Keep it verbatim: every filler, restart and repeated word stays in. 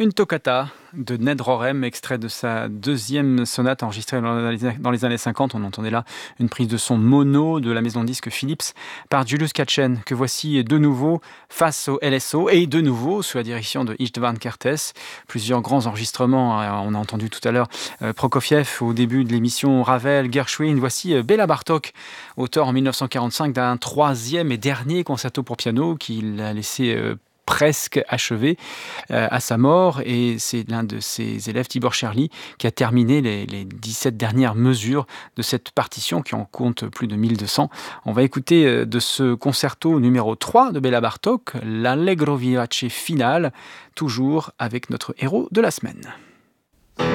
Une toccata de Ned Rorem, extrait de sa deuxième sonate enregistrée dans les dans les années cinquante. On entendait là une prise de son mono de la maison de disques Philips par Julius Katchen, que voici de nouveau face au L S O et de nouveau sous la direction de Istvan Kertész. Plusieurs grands enregistrements, on a entendu tout à l'heure euh, Prokofiev au début de l'émission, Ravel, Gershwin. Voici euh, Béla Bartók, auteur en mille neuf cent quarante-cinq d'un troisième et dernier concerto pour piano qu'il a laissé euh, presque achevé euh, à sa mort, et c'est l'un de ses élèves, Tibor Cherli, qui a terminé les, les dix-sept dernières mesures de cette partition qui en compte plus de mille deux cents. On va écouter euh, de ce concerto numéro trois de Béla Bartók, l'Allegro vivace finale, toujours avec notre héros de la semaine.